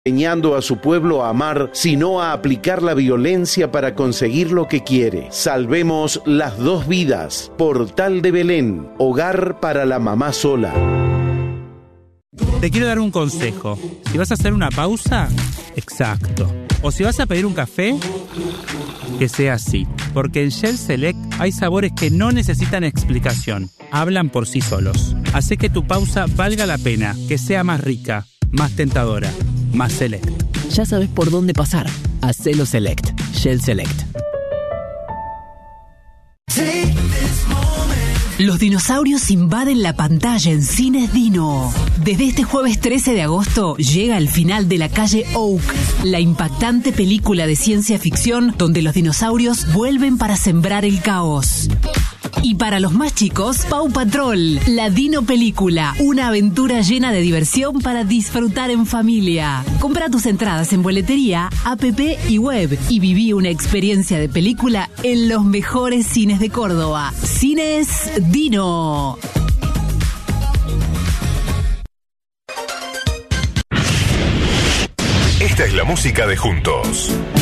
enseñando a su pueblo a amar, sino a aplicar la violencia para conseguir lo que quiere. Salvemos las 2 vidas. Portal de Belén, hogar para la mamá sola. Te quiero dar un consejo. Si vas a hacer una pausa, exacto. O si vas a pedir un café, que sea así. Porque en Shell Select hay sabores que no necesitan explicación. Hablan por sí solos. Hace que tu pausa valga la pena, que sea más rica, más tentadora, más select. Ya sabes por dónde pasar. Hacelo Select. Shell Select. Los dinosaurios invaden la pantalla en Cines Dino. Desde este jueves 13 de agosto llega al final de La calle Oak, la impactante película de ciencia ficción donde los dinosaurios vuelven para sembrar el caos. Y para los más chicos, Paw Patrol, la Dino Película, una aventura llena de diversión para disfrutar en familia. Compra tus entradas en boletería, app y web y viví una experiencia de película en los mejores cines de Córdoba. Cines Dino. Esta es la música de Juntos.